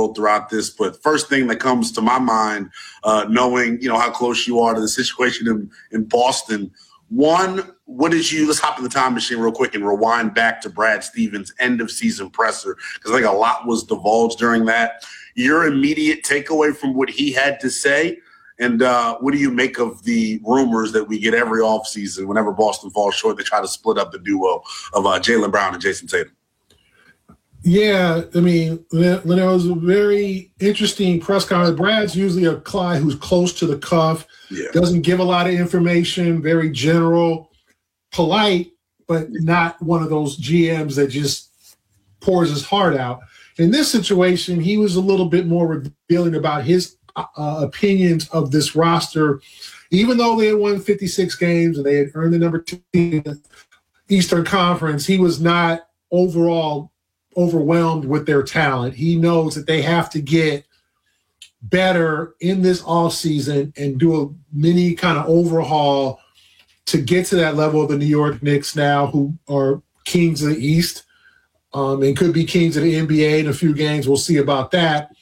wrote throughout this, but first thing that comes to my mind, knowing, how close you are to the situation in Boston, one, let's hop in the time machine real quick and rewind back to Brad Stevens' end of season presser, because I think a lot was divulged during that. Your immediate takeaway from what he had to say, and what do you make of the rumors that we get every offseason whenever Boston falls short, they try to split up the duo of Jaylen Brown and Jason Tatum? Yeah, I mean, it was a very interesting press conference. Brad's usually a guy who's close to the cuff, doesn't give a lot of information, very general, polite, but not one of those GMs that just pours his heart out. In this situation, he was a little bit more revealing about his opinions of this roster. Even though they had won 56 games and they had earned the number 2 in the Eastern Conference, he was not overall overwhelmed with their talent. He knows that they have to get better in this offseason and do a mini kind of overhaul to get to that level of the New York Knicks now, who are kings of the East and could be kings of the NBA in a few games. We'll see about that.